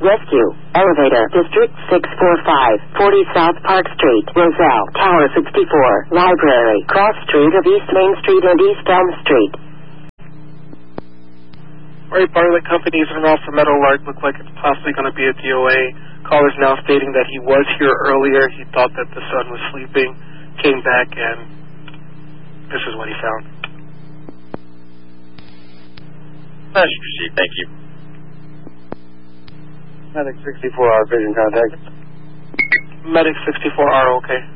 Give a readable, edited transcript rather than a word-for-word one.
Rescue. Elevator. District 645. 40 South Park Street. Roselle. Tower 64. Library. Cross Street of East Main Street and East Elm Street. Alright, Bartlett Companies en route for Meadowlark. Look like it's possibly going to be a DOA. Caller's now stating that he was here earlier. He thought that the son was sleeping. Came back and this is what he found. Proceed, thank you. Medic 64R, vision contact. Medic 64R, okay.